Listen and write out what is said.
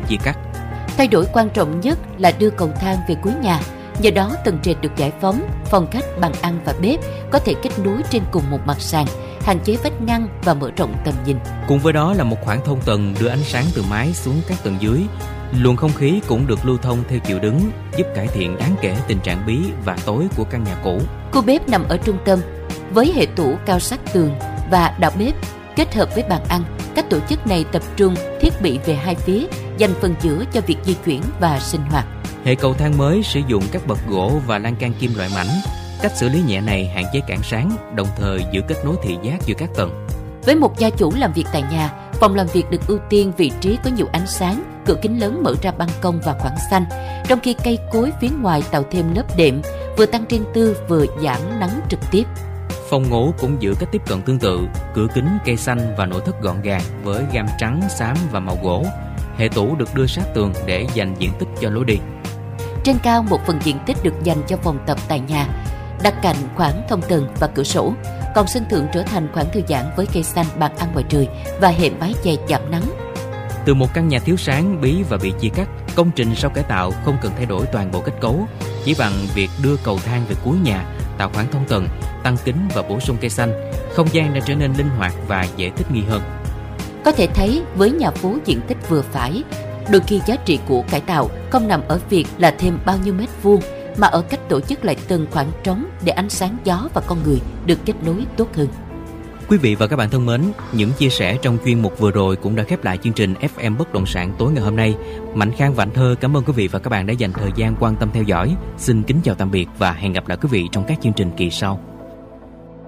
chia cắt. Thay đổi quan trọng nhất là đưa cầu thang về cuối nhà. Nhờ đó tầng trệt được giải phóng, phòng khách, bàn ăn và bếp có thể kết nối trên cùng một mặt sàn, hạn chế vách ngăn và mở rộng tầm nhìn. Cùng với đó là một khoảng thông tầng đưa ánh sáng từ mái xuống các tầng dưới. Luồng không khí cũng được lưu thông theo chiều đứng, giúp cải thiện đáng kể tình trạng bí và tối của căn nhà cũ. Khu bếp nằm ở trung tâm, với hệ tủ cao sát tường và đạo bếp kết hợp với bàn ăn. Các tổ chức này tập trung thiết bị về hai phía, dành phần giữa cho việc di chuyển và sinh hoạt. Hệ cầu thang mới sử dụng các bậc gỗ và lan can kim loại mảnh. Cách xử lý nhẹ này hạn chế cản sáng, đồng thời giữ kết nối thị giác giữa các tầng. Với một gia chủ làm việc tại nhà, phòng làm việc được ưu tiên vị trí có nhiều ánh sáng, cửa kính lớn mở ra ban công và khoảng xanh, trong khi cây cối phía ngoài tạo thêm lớp đệm, vừa tăng riêng tư vừa giảm nắng trực tiếp. Phòng ngủ cũng giữ cách tiếp cận tương tự, cửa kính, cây xanh và nội thất gọn gàng với gam trắng, xám và màu gỗ. Hệ tủ được đưa sát tường để dành diện tích cho lối đi. Trên cao, một phần diện tích được dành cho phòng tập tại nhà, đặt cạnh khoảng thông tầng và cửa sổ. Còn sân thượng trở thành khoảng thư giãn với cây xanh, bàn ăn ngoài trời và hệ mái che giảm nắng. Từ một căn nhà thiếu sáng, bí và bị chia cắt, công trình sau cải tạo không cần thay đổi toàn bộ kết cấu, chỉ bằng việc đưa cầu thang về cuối nhà, tạo khoảng thông tầng, tăng kính và bổ sung cây xanh, không gian đã trở nên linh hoạt và dễ thích nghi hơn. Có thể thấy với nhà phố diện tích vừa phải, đôi khi giá trị của cải tạo không nằm ở việc là thêm bao nhiêu mét vuông, mà ở cách tổ chức lại từng khoảng trống để ánh sáng, gió và con người được kết nối tốt hơn. Quý vị và các bạn thân mến, những chia sẻ trong chuyên mục vừa rồi cũng đã khép lại chương trình FM Bất Động Sản tối ngày hôm nay. Mạnh Khang và Anh Thơ cảm ơn quý vị và các bạn đã dành thời gian quan tâm theo dõi. Xin kính chào tạm biệt và hẹn gặp lại quý vị trong các chương trình kỳ sau.